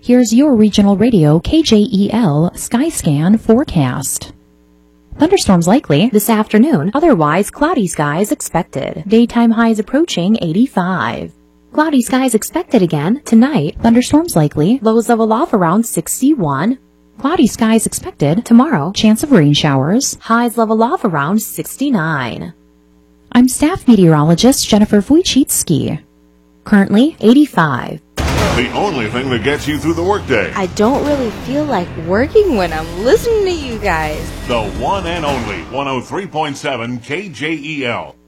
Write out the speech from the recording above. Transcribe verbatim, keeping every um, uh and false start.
Here's your regional radio K J E L Skyscan forecast. Thunderstorms likely this afternoon, otherwise cloudy skies expected. Daytime highs approaching eighty-five. Cloudy skies expected again tonight, thunderstorms likely, lows level off around sixty-one. Cloudy skies expected tomorrow, chance of rain showers, highs level off around sixty-nine. I'm staff meteorologist Jennifer Wojcicki. Currently eighty-five. The only thing that gets you through the workday. I don't really feel like working when I'm listening to you guys. The one and only one oh three point seven K J E L.